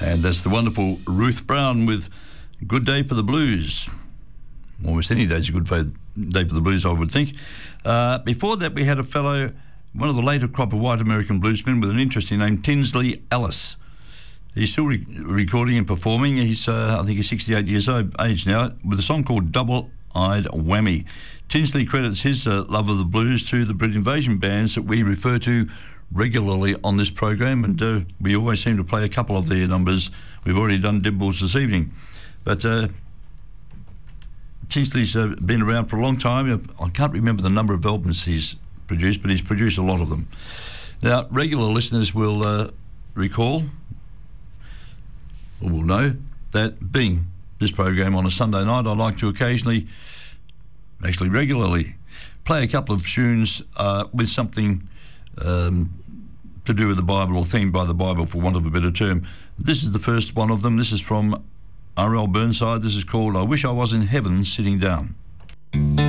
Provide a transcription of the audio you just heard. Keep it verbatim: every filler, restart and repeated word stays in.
And that's the wonderful Ruth Brown with Good Day for the Blues. Almost any day's a good day for the blues, I would think. Uh, before that, we had a fellow, one of the later crop of white American bluesmen with an interesting name, Tinsley Ellis. He's still re- recording and performing. He's, uh, I think he's sixty-eight years old, age now, with a song called Double-Eyed Whammy. Tinsley credits his uh, love of the blues to the Brit Invasion bands that we refer to regularly on this program, and uh, we always seem to play a couple of their numbers. We've already done Dimples this evening. But uh, Tinsley's uh, been around for a long time. I can't remember the number of albums he's produced, but he's produced a lot of them. Now, regular listeners will uh, recall, or will know, that being this program on a Sunday night, I like to occasionally, actually regularly, play a couple of tunes uh, with something um, to do with the Bible, or themed by the Bible, for want of a better term. This is the first one of them. This is from R L Burnside. This is called I Wish I Was in Heaven Sitting Down.